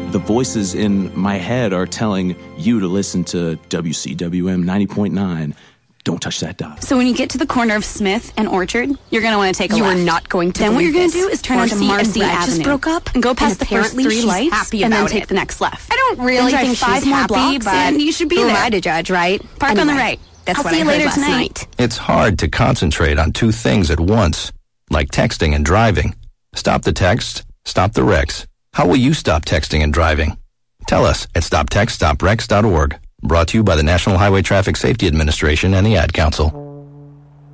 the voices in my head are telling you to listen to WCWM 90.9. Don't touch that dial. So when you get to the corner of Smith and Orchard, you're going to want to take a left. You are not going to. Then what you're going to do is turn onto Marcy Avenue. Just broke up and go past the first 3 lights, and then take the next left. I don't really think she's 5 more happy, blocks, but and you should be who there. am I to judge, right? Park on the right. That's I'll what see I you heard later last tonight. night. It's hard to concentrate on 2 things at once, like texting and driving. Stop the text, stop the wrecks. How will you stop texting and driving? Tell us at stoptextstopwrecks.org. Brought to you by the National Highway Traffic Safety Administration and the Ad Council.